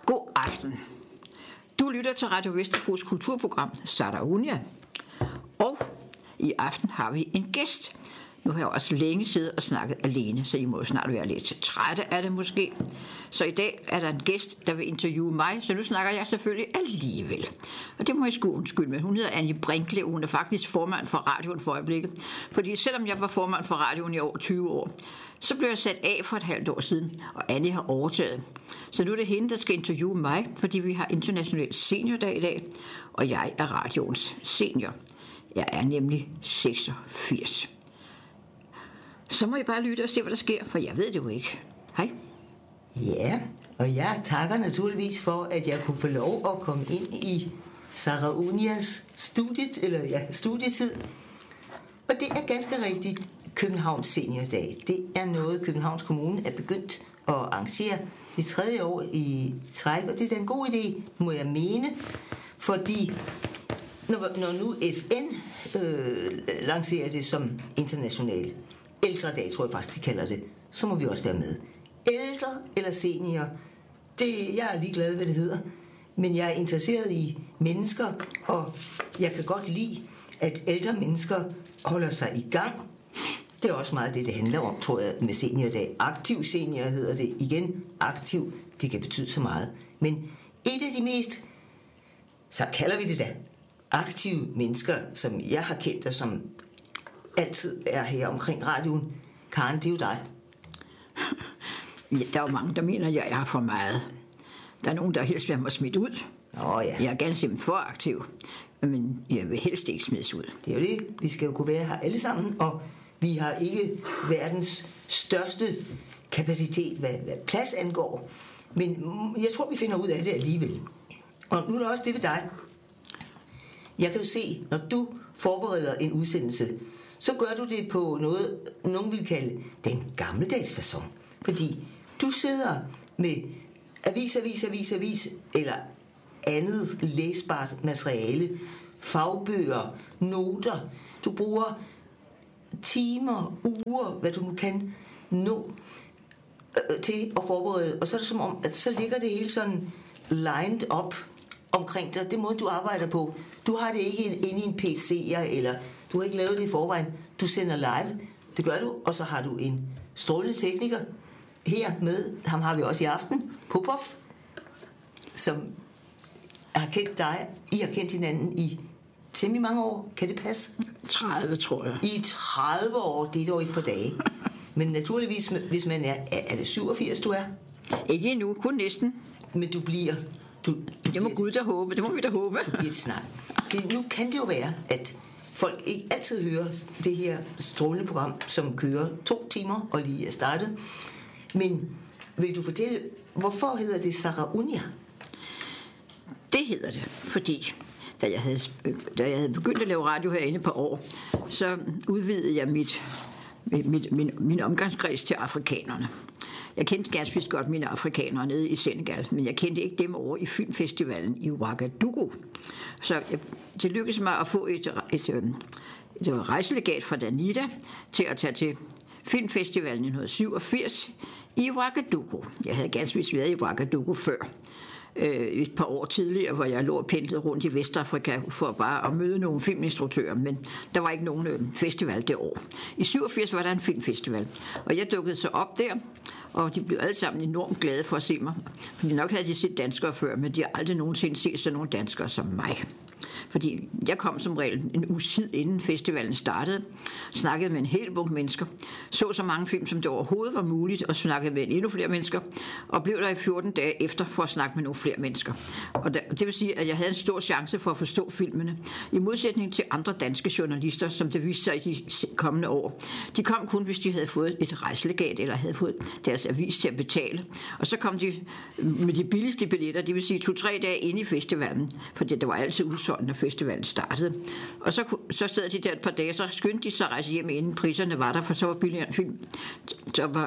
God aften. Du lytter til Radio Vesterbros kulturprogram Saraunia. Og i aften har vi en gæst. Nu har jeg også længe siddet og snakket alene, så I må snart være lidt trætte af det måske. Så i dag er der en gæst, der vil interviewe mig, så nu snakker jeg selvfølgelig alligevel. Og det må jeg sgu undskylde med. Hun hedder Anje Brinkle, hun er faktisk formand for radioen for øjeblikket. Fordi selvom jeg var formand for radioen i over 20 år, så blev jeg sat af for et halvt år siden, og Anje har overtaget. Så nu er det hende, der skal interviewe mig, fordi vi har international seniordag i dag, og jeg er radioens senior. Jeg er nemlig 86. Så må I bare lytte og se, hvad der sker, for jeg ved det jo ikke. Hej. Ja, og jeg takker naturligvis for, at jeg kunne få lov at komme ind i Saraunias studietid. Og det er ganske rigtigt Københavns Seniordag. Det er noget, Københavns Kommune er begyndt at arrangere det 3. år i træk, og det er en god idé, må jeg mene, fordi når nu FN lancerer det som international ældredag, tror jeg faktisk, de kalder det, så må vi også være med. Ældre eller senior, jeg er ligeglad, hvad det hedder, men jeg er interesseret i mennesker, og jeg kan godt lide, at ældre mennesker holder sig i gang. Det er også meget det handler om, tror jeg, med seniordag. Aktiv senior hedder det. Igen, aktiv, det kan betyde så meget. Men et af de mest, så kalder vi det da, aktive mennesker, som jeg har kendt, og som altid er her omkring radioen. Karen, det er jo dig. Ja, der er jo mange, der mener, at jeg er for meget. Der er nogen, der helst vil have mig smidt ud. Ja. Jeg er ganske simpelthen for aktiv, men jeg vil helst ikke smides ud. Det er jo det. Vi skal jo kunne være her alle sammen, og vi har ikke verdens største kapacitet, hvad plads angår. Men jeg tror, vi finder ud af det alligevel. Og nu er der også det ved dig. Jeg kan jo se, når du forbereder en udsendelse, så gør du det på noget, nogen vil kalde den gammeldags facon. Fordi du sidder med avis, eller andet læsbart materiale, fagbøger, noter. Du bruger timer, uger, hvad du nu kan nå til at forberede. Og så er det som om, at så ligger det hele sådan lined up omkring dig. Det måde, du arbejder på. Du har det ikke inde i en PC'er, eller du har ikke lavet det i forvejen. Du sender live. Det gør du, og så har du en strålende tekniker her med. Ham har vi også i aften. Popov, som har kendt dig. I har kendt hinanden i temmelig mange år. Kan det passe? 30, tror jeg. I 30 år, det er dog ikke på dage. Men naturligvis, hvis man er det 87, du er? Ikke endnu, kun næsten. Men du bliver... Det må Gud da håbe, det må vi da håbe. Du bliver snart. Nu kan det jo være, at folk ikke altid hører det her strålende program, som kører 2 timer og lige er startet. Men vil du fortælle, hvorfor hedder det Saraunia? Det hedder det, fordi da jeg havde begyndt at lave radio herinde et par år, så udvidede jeg min omgangskreds til afrikanerne. Jeg kendte ganske godt mine afrikanere nede i Senegal, men jeg kendte ikke dem over i filmfestivalen i Ouagadougou. Så det lykkedes mig at få et rejselegat fra Danida til at tage til filmfestivalen i 1987 i Ouagadougou. Jeg havde ganske vist været i Ouagadougou før. Et par år tidligere, hvor jeg lå og pendlede rundt i Vestafrika for bare at møde nogle filminstruktører, men der var ikke nogen festival det år. I 87 var der en filmfestival, og jeg dukkede så op der, og de blev alle sammen enormt glade for at se mig. Fordi nok havde de set danskere før, men de har aldrig nogensinde set sådan nogle danskere som mig. Fordi jeg kom som regel en uge tid inden festivalen startede, snakkede med en hel bunke mennesker, så mange film, som det overhovedet var muligt, og snakkede med endnu flere mennesker, og blev der i 14 dage efter for at snakke med nogle flere mennesker. Og det vil sige, at jeg havde en stor chance for at forstå filmene, i modsætning til andre danske journalister, som det viste sig i de kommende år. De kom kun, hvis de havde fået et rejselegat, eller havde fået deres avis til at betale. Og så kom de med de billigste billetter, det vil sige 2-3 dage inde i festivalen, fordi der var altid udsolgt, når festivalen startede. Og så sad de der et par dage, så skyndte de sig at rejse hjem, inden priserne var der, for så var billigere film. Så var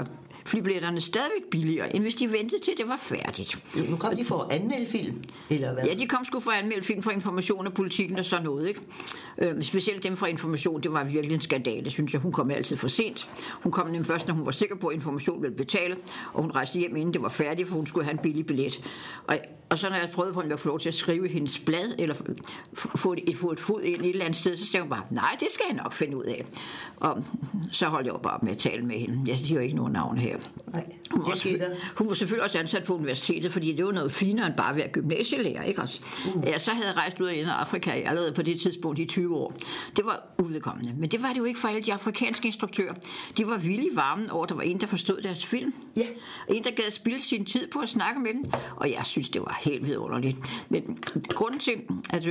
flybilletterne stadigvæk billigere, end hvis de ventede til, det var færdigt. Ja, nu kom de for at anmelde film, eller hvad? Ja, de kom sgu for at anmelde film for Information og Politikken og sådan noget, ikke? Specielt dem fra Information, det var virkelig en skandale, synes jeg. Hun kom altid for sent. Hun kom nemlig først, når hun var sikker på, at Information ville betale, og hun rejste hjem, inden det var færdigt, for hun skulle have en billig billet. Og så når jeg prøvede på, at jeg kunne få lov til at skrive hendes blad, eller få et fod ind et eller andet sted, så sagde hun bare, nej, det skal jeg nok finde ud af. Og så holdt jeg jo bare med at tale med hende. Jeg siger jo ikke nogen navn her. Nej, hun var selvfølgelig også ansat på universitetet, fordi det var noget finere end bare at være gymnasielærer, ikke også? Ja, så havde jeg rejst ud af Afrika allerede på det tidspunkt i 20 år. Det var uvedkommende. Men det var det jo ikke for alle de afrikanske instruktører. De var vildt varme over, at der var en, der forstod deres film. Ja. En, der gad spilde sin tid på at snakke med dem. Og jeg synes, det var helt vidunderligt. Men grunden til, at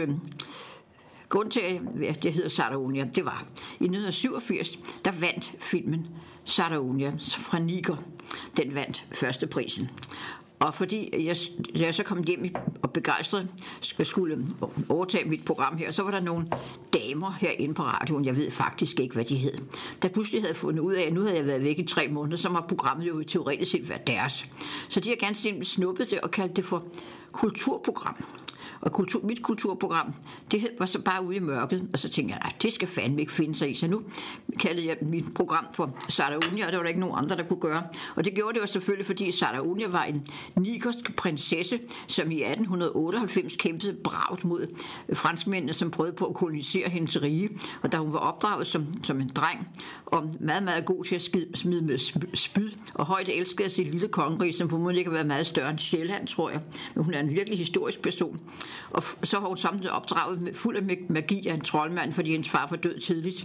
det hedder Saraonia, det var i 1987, der vandt filmen Saraonia fra Niger. Den vandt førsteprisen. Og fordi jeg så kom hjem og begejstret skulle overtage mit program her, så var der nogle damer herinde på radioen, jeg ved faktisk ikke, hvad de hed, der pludselig havde fundet ud af, at nu havde jeg været væk i 3 måneder, så var programmet jo teoretisk set været deres. Så de har ganske snuppet det og kaldt det for kulturprogram. Og mit kulturprogram, det var så bare ude i mørket, og så tænkte jeg, det skal fandme ikke finde sig i. Så nu kaldede jeg mit program for Saraonia, og der var der ikke nogen andre, der kunne gøre. Og det gjorde det jo selvfølgelig, fordi Saraonia var en nigersk prinsesse, som i 1898 kæmpede bravt mod franskmændene, som prøvede på at kolonisere hendes rige. Og da hun var opdraget som en dreng, og meget, meget god til at smide med spyd, og højt elskede sit lille kongerige, som formodentlig ikke har været meget større end Sjælland, tror jeg. Men hun er en virkelig historisk person. Og så var hun samtidig opdraget fuld af magi af en troldmand, fordi hendes far var død tidligt.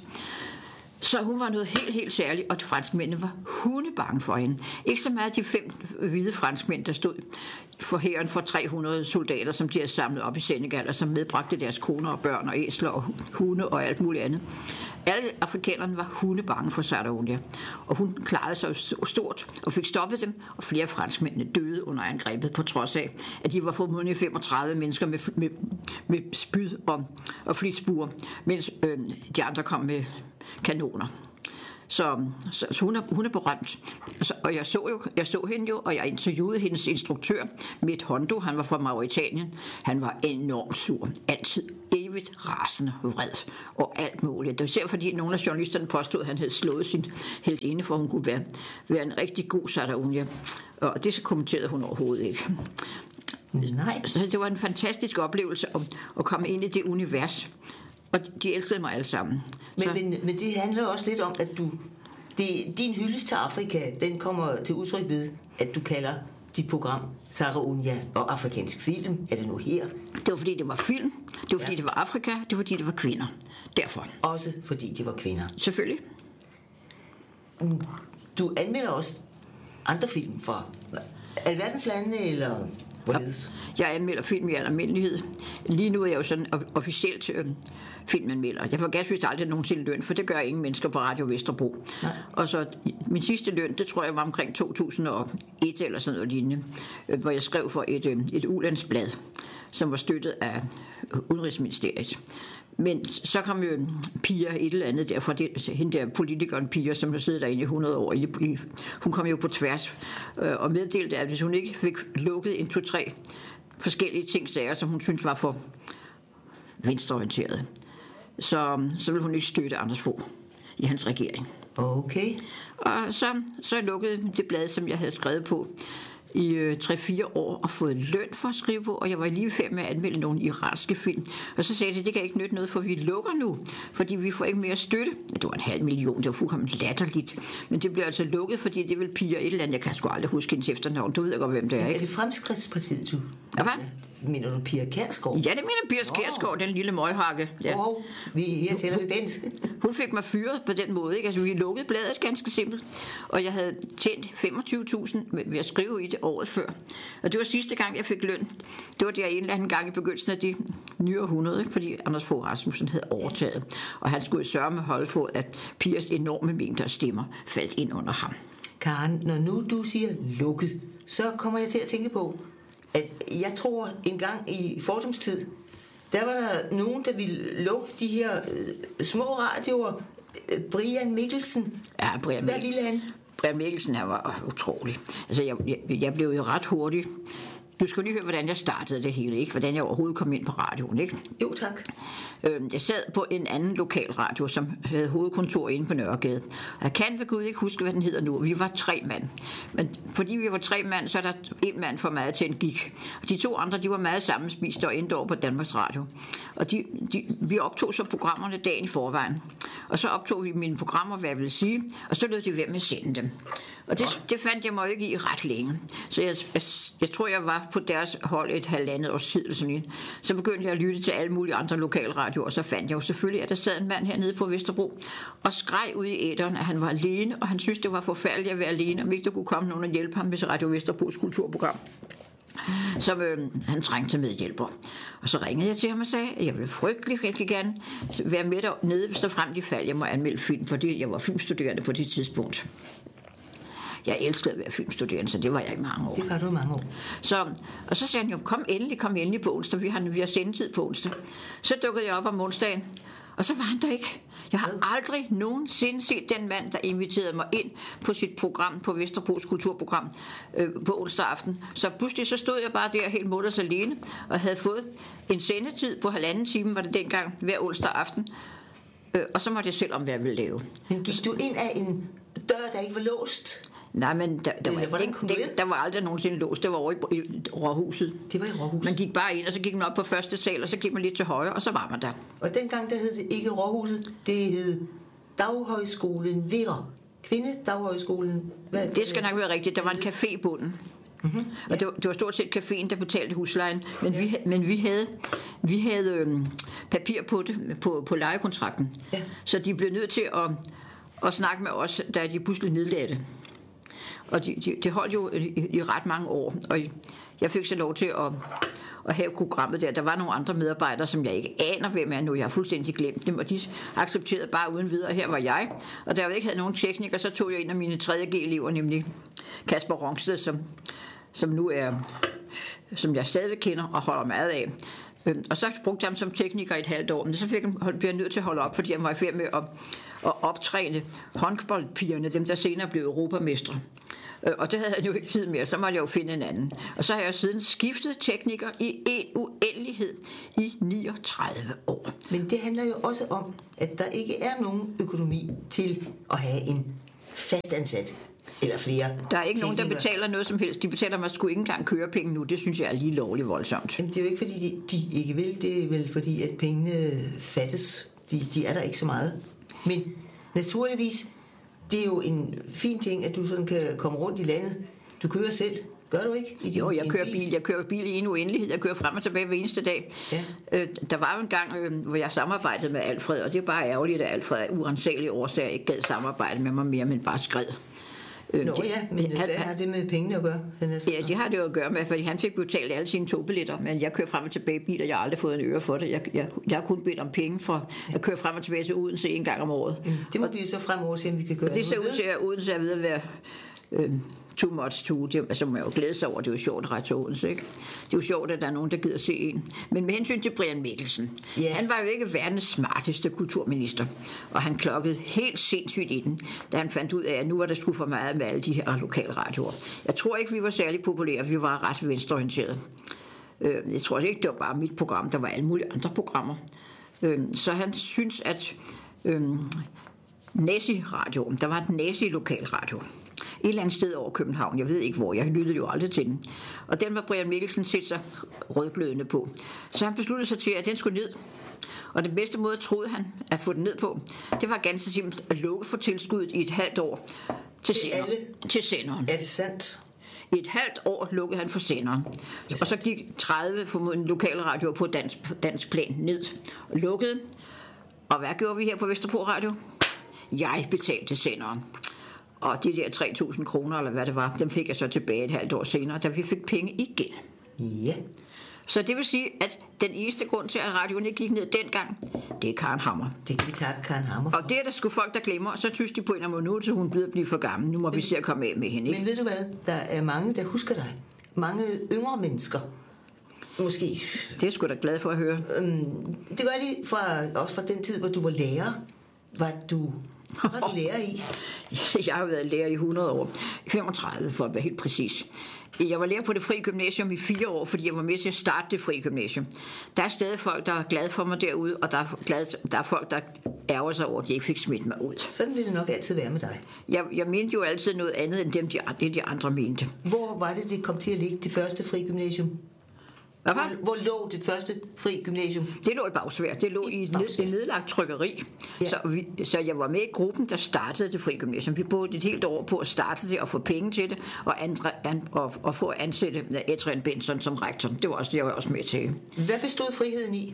Så hun var noget helt, helt særligt, og franskmændene var hundebange for hende. Ikke så meget de 5 hvide franskmænd, der stod for hæren for 300 soldater, som de havde samlet op i Senegal, og som medbragte deres koner og børn og æsler og hunde og alt muligt andet. Alle afrikanerne var hundebange for Saraonia, og hun klarede sig stort og fik stoppet dem, og flere af franskmændene døde under angrebet, på trods af, at de var formodentlig 35 mennesker med spyd og flitsbuer, mens de andre kom med kanoner. Så hun er berømt. Og jeg så hende jo, og jeg interviewede hendes instruktør, Mitt Hondo, han var fra Mauritanien. Han var enormt sur, altid evigt rasende, vred og alt muligt. Det var især fordi nogle af journalisterne påstod, at han havde slået sin heltinde, for hun kunne være en rigtig god Saraonia. Og det så kommenterede hun overhovedet ikke. Nej. Så det var en fantastisk oplevelse at komme ind i det univers. Og de elskede mig alle sammen. Men det handler også lidt om, at din hyldest til Afrika, den kommer til udtryk ved, at du kalder dit program Saraonia og afrikansk film. Er det nu her? Det var fordi det var film, det var fordi det var Afrika, det var fordi det var kvinder. Derfor. Også fordi de var kvinder. Selvfølgelig. Du anmelder også andre film fra alverdens lande, eller hvorledes? Jeg anmelder film i al almindelighed. Lige nu er jeg jo sådan officielt filmanmelder. Jeg får ganske vist aldrig nogensinde løn, for det gør ingen mennesker på Radio Vesterbro. Nej. Og så min sidste løn, det tror jeg var omkring 2001 eller sådan noget lignende, hvor jeg skrev for et ulandsblad, som var støttet af Udenrigsministeriet. Men så kom jo Pia et eller andet der fra hende der politikeren Pia, som har siddet derinde i 100 år. Hun kom jo på tværs og meddelte, at hvis hun ikke fik lukket 1-2-3 forskellige ting, som hun syntes var for venstreorienterede, så ville hun ikke støtte Anders Fogh i hans regering. Okay. Og så lukkede det blad, som jeg havde skrevet på i 3-4 år og fået løn for at skrive på, og jeg var lige færdig med at anmelde nogle iranske film. Og så sagde jeg, det kan ikke nytte noget, for vi lukker nu, fordi vi får ikke mere støtte. Det var 500.000, det var fuldkommen latterligt. Men det blev altså lukket, fordi det vil Pia et eller andet, jeg kan sgu aldrig huske hendes efternavn, du ved ikke godt, hvem det er, ikke? Er det Fremskridtspartiet, du? Ja, hvad? Mener du Pia Kjærsgaard? Ja, det mener Pia Kjærsgaard, den lille møghakke. Ja. Her tæller vi Bent. Hun fik mig fyret på den måde, ikke? Altså, vi lukkede bladet ganske simpelt, og jeg havde tjent 25.000 ved at skrive i det året før. Og det var sidste gang, jeg fik løn. Det var der en eller anden gang i begyndelsen af de nye århundrede, fordi Anders Fogh Rasmussen havde overtaget, og han skulle sørge med holde for, at Pias enorme mængder af stemmer faldt ind under ham. Karen, når nu du siger lukket, så kommer jeg til at tænke på, at jeg tror en gang i fordomstid, der var der nogen, der ville lukke de her små radioer. Brian Mikkelsen. Ja, Brian Mikkelsen. Hvad ville han? Brian Mikkelsen, han var utrolig. Altså, jeg blev jo ret hurtigt. Du skal lige høre, hvordan jeg startede det hele, ikke? Hvordan jeg overhovedet kom ind på radioen, ikke? Jo, tak. Jeg sad på en anden lokalradio, som havde hovedkontor inde på Nørregade. Jeg kan ved Gud ikke huske, hvad den hedder nu. Vi var 3 mand. Men fordi vi var 3 mand, så er der 1 mand for meget til en gik. Og de 2 andre, de var meget sammenspiste og endte over på Danmarks Radio. Og vi optog så programmerne dagen i forvejen. Og så optog vi mine programmer, hvad jeg vil sige, og så lød de ved med at sende dem. Og det fandt jeg mig jo ikke i ret længe. Så jeg tror, jeg var på deres hold et 1,5 års tid. Så begyndte jeg at lytte til alle mulige andre lokalradioer, og så fandt jeg jo selvfølgelig, at der sad en mand hernede på Vesterbro og skreg ud i æteren, at han var alene, og han syntes, det var forfærdeligt at være alene, og ikke der kunne komme nogen og hjælpe ham med Radio Vesterbros kulturprogram, som han trængte med hjælper. Og så ringede jeg til ham og sagde, at jeg ville frygtelig rigtig gerne være med dernede, hvis der frem de fald, jeg må anmelde film, fordi jeg var filmstuderende på det tidspunkt. Jeg elskede at være filmstuderende, så det var jeg i mange år. Det var du i mange år. Og så sagde han jo, kom endelig på onsdag, vi har sendetid på onsdag. Så dukkede jeg op om onsdagen, og så var han der ikke. Jeg har aldrig nogensinde set den mand, der inviterede mig ind på sit program, på Vesterbros kulturprogram, på onsdag aften. Så pludselig så stod jeg bare der helt mutters alene, og havde fået en sendetid på 1,5 time, var det dengang, hver onsdag aften. Og så måtte jeg selv om, hvad jeg ville lave. Men gik du ind af en dør, der ikke var låst? Nej, men der var aldrig nogensinde låst. Det var over i Råhuset. Det var i Råhuset. Man gik bare ind, og så gik man op på første sal, og så gik man lidt til højre, og så var man der. Og dengang, der hed det ikke Råhuset, det hed Daghøjskolen Virre. Kvindedaghøjskolen. Det skal nok være rigtigt. Der var en café i bunden. Mm-hmm. Ja. Og det var stort set caféen, der betalte huslejen. Men vi havde papir på det, på lejekontrakten. Ja. Så de blev nødt til at snakke med os, da de pludselig nedlagde det. Og det holdt jo i ret mange år, og jeg fik så lov til at have programmet der. Der var nogle andre medarbejdere, som jeg ikke aner, hvem er nu. Jeg har fuldstændig glemt dem, og de accepterede bare uden videre. Her var jeg, og da jeg ikke havde nogen tekniker, så tog jeg en af mine 3.G-elever, nemlig Kasper Rongsted, som nu er, som jeg stadig kender og holder meget af. Og så brugte jeg ham som tekniker i et halvt år, men så blev jeg nødt til at holde op, fordi jeg var i færd med at optræne håndboldpigerne, dem der senere blev europamestre. Og det havde jeg jo ikke tid mere, så måtte jeg jo finde en anden. Og så har jeg siden skiftet tekniker i en uendelighed i 39 år. Men det handler jo også om, at der ikke er nogen økonomi til at have en fastansat eller flere. Der er ikke nogen, der betaler noget som helst. De betaler mig sgu ikke engang kørepenge nu. Det synes jeg er lige lovligt voldsomt. Jamen, det er jo ikke, fordi de ikke vil. Det er vel fordi, at pengene fattes. De er der ikke så meget. Men naturligvis, det er jo en fin ting, at du sådan kan komme rundt i landet. Du kører selv. Gør du ikke? Jo, jeg kører bil. Jeg kører bil i en uendelighed. Jeg kører frem og tilbage hver eneste dag. Ja. Der var jo en gang, hvor jeg samarbejdede med Alfred, og det er bare ærgerligt, at Alfred af urensagelige årsager ikke gad samarbejde med mig mere, men bare skred. Men hvad har det med pengene at gøre? Ja, det har det jo at gøre med, fordi han fik betalt alle sine togbilletter, men jeg kører frem og tilbage i bil, og jeg har aldrig fået en øre for det. Jeg har kun bedt om penge for at køre frem og tilbage til Odense en gang om året. Det må vi jo så fremover se, om vi kan gøre. Det ser ud til, at Odense er ved at være too much to. Altså, man jo glæde sig over, det er jo sjovt at rette til Odense, ikke? Det er jo sjovt, at der er nogen, der gider se en. Men med hensyn til Brian Mikkelsen, han var jo ikke verdens smarteste kulturminister, og han klokkede helt sindssygt i den, da han fandt ud af, at nu var der sgu for meget med alle de her lokalradioer. Jeg tror ikke, vi var særlig populære, vi var ret venstreorienterede. Jeg tror ikke, det var bare mit program, der var alle mulige andre programmer. Så han synes, at Nazi-radioen, der var et nazi-lokalradio, et eller andet sted over København, jeg ved ikke hvor, jeg lyttede jo aldrig til den. Og den var Brian Mikkelsen set sig rødglødende på. Så han besluttede sig til, at den skulle ned. Og den bedste måde, troede han, at få den ned på, det var ganske simpelt at lukke for tilskuddet i et halvt år til senderen. Er det sandt? I et halvt år lukkede han for senderen. Og så gik 30 formodentlig lokalradioer på dansk plan ned og lukkede. Og hvad gjorde vi her på Vesterbro Radio? Jeg betalte senderen. Og de der 3.000 kroner, eller hvad det var, dem fik jeg så tilbage et halvt år senere, da vi fik penge igen. Ja. Så det vil sige, at den eneste grund til, at radioen ikke gik ned dengang, det er Karen Hammer. Det kan vi takke Karen Hammer for. Og det er der sgu folk, der glemmer, og så synes de på en eller anden måde, så hun bliver blive for gammel. Nu må vi se at komme af med hende, ikke? Men ved du hvad? Der er mange, der husker dig. Mange yngre mennesker. Måske. Det er sgu da glad for at høre. Det gør de også fra den tid, hvor du var lærer. Var du Hvad var du lærer i? Jeg har været lærer i 100 år. 35 for at være helt præcis. Jeg var lærer på det frie gymnasium i 4 år, fordi jeg var med til at starte det frie gymnasium. Der er stadig folk, der er glade for mig derude, og der er folk, der ærger sig over, at jeg ikke fik smidt mig ud. Sådan vil det nok altid være med dig. Jeg mente jo altid noget andet, end de andre mente. Hvor var det kom til at ligge, det første frie gymnasium? Hvor lå det første fri gymnasium? Det lå i Bagsværd. Det lå i et nedlagt trykkeri. Ja. Så jeg var med i gruppen, der startede det fri gymnasium. Vi brugte et helt år på at starte det og få penge til det, og få at ansætte Adrian Benson som rektor. Det var også det, jeg var også med til. Hvad bestod friheden i?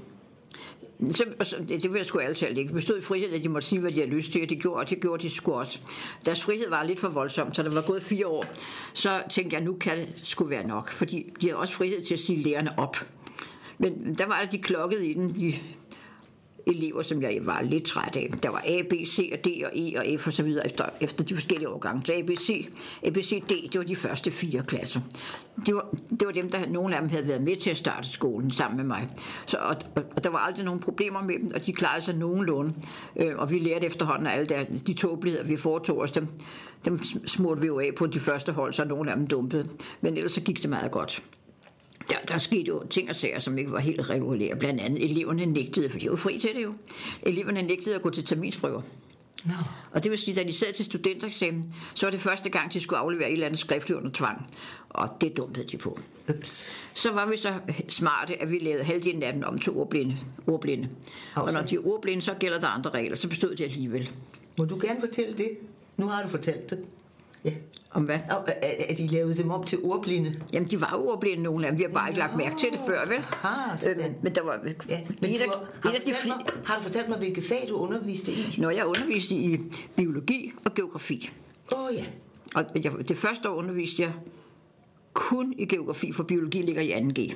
Det vil jeg sgu altid ikke. Det bestod i frihed, at de måtte sige, hvad de havde lyst til, og det gjorde de sgu også. Deres frihed var lidt for voldsom, så der var gået 4 år. Så tænkte jeg, nu kan det sgu være nok, fordi de havde også frihed til at sige lærerne op. Men der var altså de klokkede i den, de elever, som jeg var lidt træt af. Der var A, B, C og D og E og F og så videre efter de forskellige årgange. Så A, B, C, D, det var de første 4 klasser. Det var dem, nogle af dem havde været med til at starte skolen sammen med mig. Og der var aldrig nogen problemer med dem, og de klarede sig nogenlunde. Og vi lærte efterhånden alle de tåbeligheder, vi foretog os dem smurte vi jo af på de første hold, så nogle af dem dumpede. Men ellers så gik det meget godt. Der skete jo ting og sager, som ikke var helt regulære. Blandt andet eleverne nægtede, for de var fri til det jo. Eleverne nægtede at gå til terminsprøver. No. Og det vil sige, at da de sad til studentereksamen, så var det første gang, de skulle aflevere et eller andet skriftligt under tvang. Og det dumpede de på. Ups. Så var vi så smarte, at vi lavede halvdelen af dem om til ordblinde. Og når de er ordblinde, så gælder der andre regler. Så bestod det alligevel. Må du gerne fortælle det? Nu har du fortalt det. Ja. Om hvad? At de lavede dem op til ordblinde? Jamen, de var jo ordblinde, nogle af dem. Vi har bare ikke lagt mærke til det før, vel? Men der var... Ja, har du fortalt mig, hvilke fag du underviste i? Når jeg underviste i biologi og geografi. Ja. Og det første år underviste jeg kun i geografi, for biologi ligger i 2G.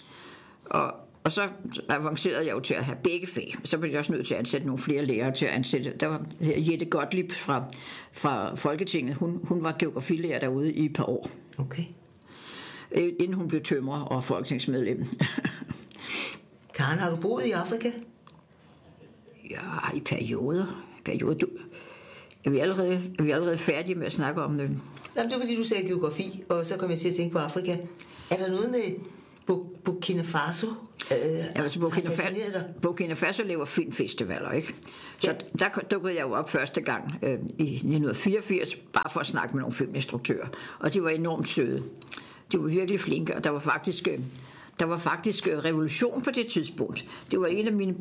Og så avancerede jeg jo til at have begge fag. Så blev jeg også nødt til at ansætte nogle flere lærere til at ansætte. Der var Jette Gottlieb fra Folketinget. Hun var geografilærer derude i et par år. Okay. Inden hun blev tømrer og folketingsmedlem. Karen, har du boet i Afrika? Ja, i perioder. Er vi allerede færdige med at snakke om det? Jamen, det var fordi, du sagde geografi, og så kom jeg til at tænke på Afrika. Er der noget med Burkina Faso? Burkina Faso laver filmfestivaler, ikke? Så der dukkede jeg jo op første gang i 1984, bare for at snakke med nogle filminstruktører. Og de var enormt søde. De var virkelig flinke, og der var faktisk revolution på det tidspunkt. Det var en af mine